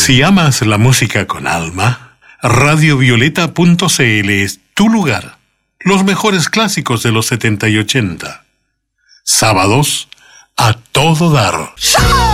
Si amas la música con alma, radiovioleta.cl es tu lugar. Los mejores clásicos de los 70 y 80. Sábados a todo dar.